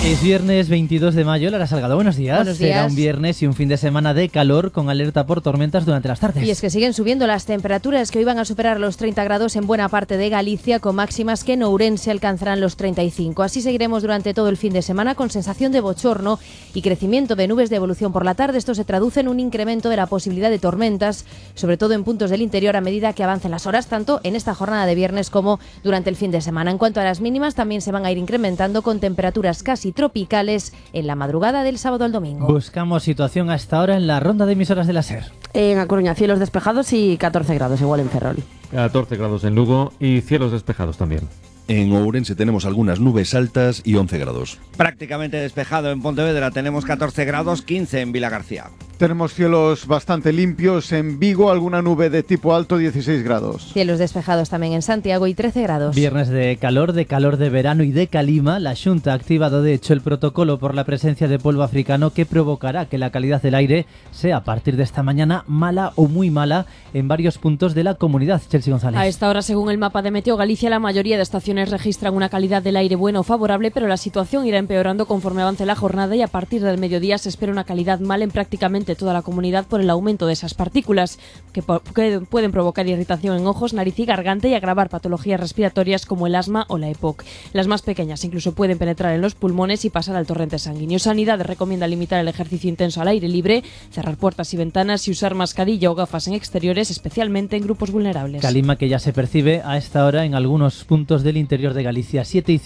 Es viernes 22 de mayo, Lara Salgado, buenos días. Buenos días. Será un viernes y un fin de semana de calor con alerta por tormentas durante las tardes. Y es que siguen subiendo las temperaturas, que hoy van a superar los 30 grados en buena parte de Galicia, con máximas que en Ourense alcanzarán los 35. Así seguiremos durante todo el fin de semana con sensación de bochorno y crecimiento de nubes de evolución por la tarde. Esto se traduce en un incremento de la posibilidad de tormentas, sobre todo en puntos del interior a medida que avancen las horas, tanto en esta jornada de viernes como durante el fin de semana. En cuanto a las mínimas, también se van a ir incrementando con temperaturas casi tropicales en la madrugada del sábado al domingo. Buscamos situación hasta ahora en la ronda de emisoras de la SER. En A Coruña, cielos despejados y 14 grados, igual en Ferrol. 14 grados en Lugo y cielos despejados también. En Ourense tenemos algunas nubes altas y 11 grados. Prácticamente despejado en Pontevedra, tenemos 14 grados, 15 en Vilagarcía. Tenemos cielos bastante limpios en Vigo, alguna nube de tipo alto, 16 grados. Cielos despejados también en Santiago y 13 grados. Viernes de calor de verano y de calima. La Xunta ha activado de hecho el protocolo por la presencia de polvo africano que provocará que la calidad del aire sea a partir de esta mañana mala o muy mala en varios puntos de la comunidad. Chelsea González. A esta hora, según el mapa de Meteo Galicia, la mayoría de estaciones registran una calidad del aire buena o favorable, pero la situación irá empeorando conforme avance la jornada y a partir del mediodía se espera una calidad mala en prácticamente toda la comunidad por el aumento de esas partículas que pueden provocar irritación en ojos, nariz y garganta y agravar patologías respiratorias como el asma o la EPOC. Las más pequeñas incluso pueden penetrar en los pulmones y pasar al torrente sanguíneo. Sanidad recomienda limitar el ejercicio intenso al aire libre, cerrar puertas y ventanas y usar mascarilla o gafas en exteriores, especialmente en grupos vulnerables. Calima que ya se percibe a esta hora en algunos puntos del interior de Galicia.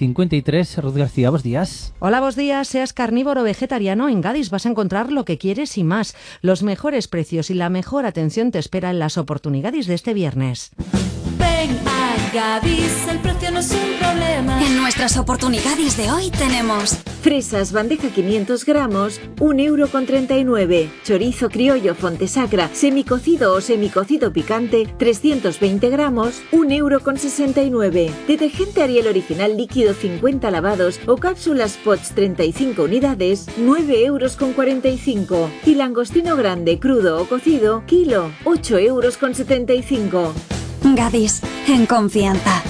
7:53. Ruth García, buenos días. Hola, buenos días. Seas carnívoro o vegetariano, en Gadis vas a encontrar lo que quieres y más. Los mejores precios y la mejor atención te espera en las oportunidades de este viernes. Ven a Gadis, el precio no es un problema. En nuestras oportunidades de hoy tenemos fresas bandeja 500 gramos, 1,39 €. Chorizo criollo Fontesacra, semicocido o semicocido picante, 320 gramos, 1,69 €. Detergente Ariel original líquido 50 lavados o cápsulas Pots 35 unidades, 9,45 €. Y langostino grande, crudo o cocido, kilo, 8,75 €. Gadis, en confianza.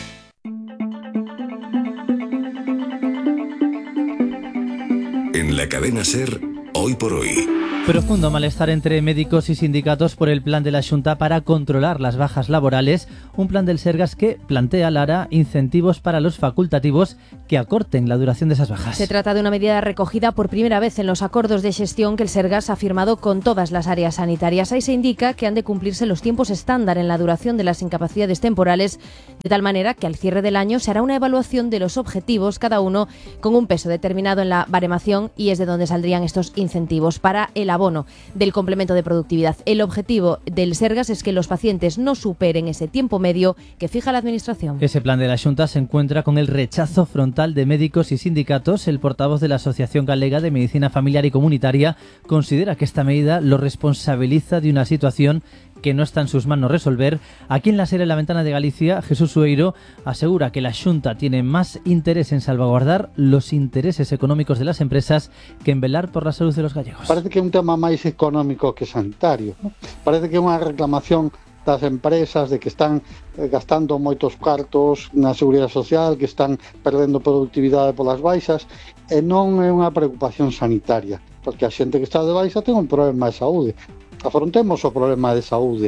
En la cadena SER, hoy por hoy. Profundo malestar entre médicos y sindicatos por el plan de la Xunta para controlar las bajas laborales, un plan del Sergas que plantea, Lara, incentivos para los facultativos que acorten la duración de esas bajas. Se trata de una medida recogida por primera vez en los acuerdos de gestión que el Sergas ha firmado con todas las áreas sanitarias. Ahí se indica que han de cumplirse los tiempos estándar en la duración de las incapacidades temporales, de tal manera que al cierre del año se hará una evaluación de los objetivos, cada uno con un peso determinado en la baremación, y es de donde saldrían estos incentivos para el abono del complemento de productividad. El objetivo del Sergas es que los pacientes no superen ese tiempo medio que fija la Administración. Ese plan de la Xunta se encuentra con el rechazo frontal de médicos y sindicatos. El portavoz de la Asociación Galega de Medicina Familiar y Comunitaria considera que esta medida lo responsabiliza de una situación que no está en sus manos resolver. Aquí en la SER, en la Ventana de Galicia, Jesús Sueiro asegura que la Xunta tiene más interés en salvaguardar los intereses económicos de las empresas que en velar por la salud de los gallegos. Parece que é un tema máis económico que sanitario, ¿no? Parece que é unha reclamación das empresas de que están gastando moitos cartos na seguridade social, que están perdendo productividade polas baixas, e non é unha preocupación sanitaria, porque a xente que está de baixa ten un problema de saúde. Afrontemos o problema de saúde,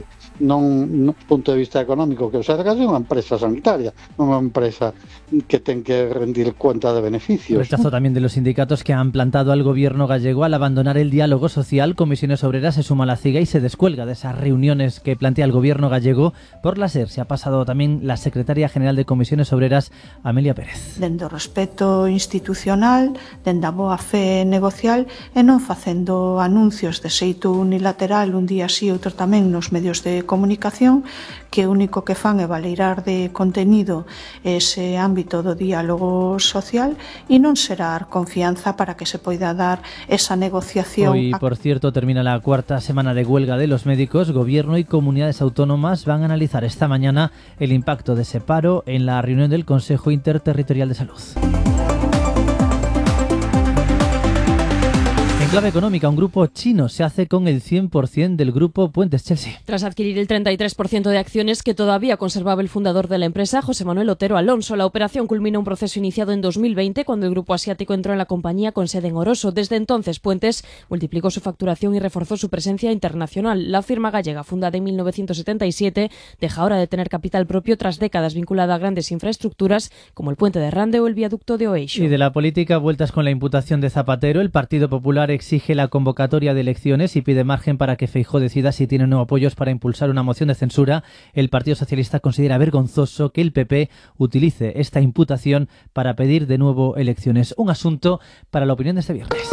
non punto de vista económico, que o Sergas é unha empresa sanitaria, non é unha empresa que ten que rendir cuenta de beneficios. Rechazo también de los sindicatos que han plantado al gobierno gallego al abandonar el diálogo social. Comisiones Obreras se suma a la CIGA y se descuelga de esas reuniones que plantea el gobierno gallego. Por la SER se ha pasado también la secretaria general de Comisiones Obreras, Amelia Pérez. Dende o respeto institucional, dende a boa fe negocial e non facendo anuncios de xeito unilateral un día sí, outro tamén nos medios de comunicación, que o único que fan é valeirar de contenido ese ámbito do diálogo social e non xerar confianza para que se poida dar esa negociación. Hoy, por cierto, termina la cuarta semana de huelga de los médicos. Gobierno y comunidades autónomas van a analizar esta mañana el impacto de ese paro en la reunión del Consejo Interterritorial de Salud. clave económica, un grupo chino se hace con el 100% del grupo Puentes Chelsea. Tras adquirir el 33% de acciones que todavía conservaba el fundador de la empresa, José Manuel Otero Alonso, la operación culmina un proceso iniciado en 2020 cuando el grupo asiático entró en la compañía con sede en Oroso. Desde entonces, Puentes multiplicó su facturación y reforzó su presencia internacional. La firma gallega, fundada en 1977, deja ahora de tener capital propio tras décadas vinculada a grandes infraestructuras como el puente de Rande o el viaducto de Oeixo. Y de la política, vueltas con la imputación de Zapatero. El Partido Popular exige la convocatoria de elecciones y pide margen para que Feijóo decida si tiene o no apoyos para impulsar una moción de censura. El Partido Socialista considera vergonzoso que el PP utilice esta imputación para pedir de nuevo elecciones. Un asunto para la opinión de este viernes.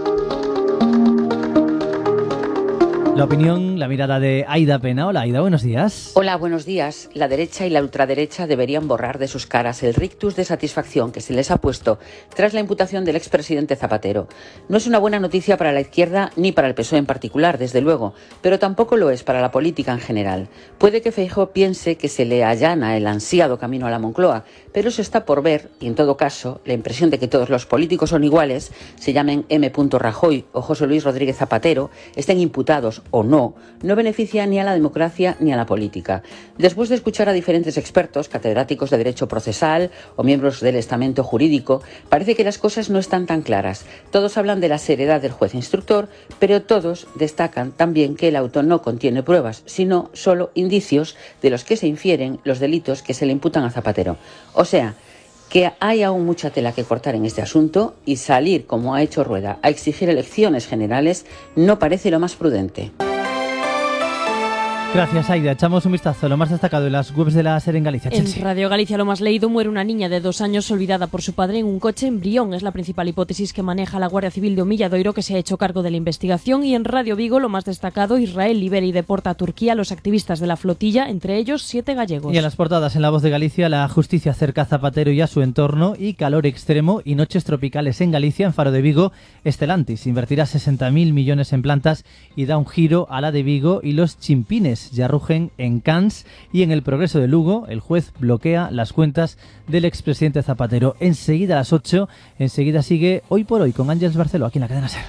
La opinión, la mirada de Aida Pena. Hola Aida, buenos días. Hola, buenos días. La derecha y la ultraderecha deberían borrar de sus caras el rictus de satisfacción que se les ha puesto tras la imputación del expresidente Zapatero. No es una buena noticia para la izquierda ni para el PSOE en particular, desde luego, pero tampoco lo es para la política en general. Puede que Feijóo piense que se le allana el ansiado camino a la Moncloa, pero eso está por ver y, en todo caso, la impresión de que todos los políticos son iguales, se llamen M. Rajoy o José Luis Rodríguez Zapatero, estén imputados o no beneficia ni a la democracia ni a la política. Después de escuchar a diferentes expertos, catedráticos de Derecho Procesal o miembros del estamento jurídico, parece que las cosas no están tan claras. Todos hablan de la seriedad del juez instructor, pero todos destacan también que el auto no contiene pruebas, sino solo indicios de los que se infieren los delitos que se le imputan a Zapatero. O sea, que hay aún mucha tela que cortar en este asunto y salir, como ha hecho Rueda, a exigir elecciones generales no parece lo más prudente. Gracias, Aida. Echamos un vistazo a lo más destacado en las webs de la SER en Galicia. En Radio Galicia lo más leído: muere una niña de 2 años olvidada por su padre en un coche en Brión. Es la principal hipótesis que maneja la Guardia Civil de Omilladoiro, que se ha hecho cargo de la investigación. Y en Radio Vigo lo más destacado: Israel libera y deporta a Turquía a los activistas de la flotilla, entre ellos 7 gallegos. Y en las portadas, en La Voz de Galicia, la justicia cerca a Zapatero y a su entorno, y calor extremo y noches tropicales en Galicia. En Faro de Vigo, Estelantis invertirá 60.000 millones en plantas y da un giro a la de Vigo. Y los chimpines ya rugen en Cans. Y en El Progreso de Lugo, el juez bloquea las cuentas del expresidente Zapatero. Enseguida a las 8, enseguida sigue Hoy por Hoy con Ángeles Barceló, aquí en la cadena SER.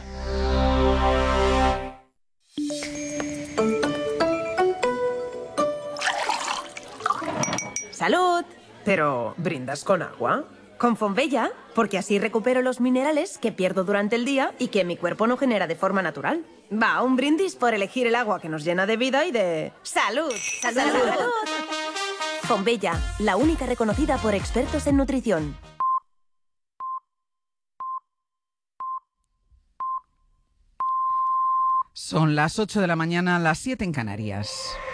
¡Salud! Pero, ¿brindas con agua? Con Fonbella, porque así recupero los minerales que pierdo durante el día y que mi cuerpo no genera de forma natural. Va, un brindis por elegir el agua que nos llena de vida y de... ¡Salud! ¡Salud! ¡Salud! Fonbella, la única reconocida por expertos en nutrición. Son las 8 de la mañana, las 7 en Canarias.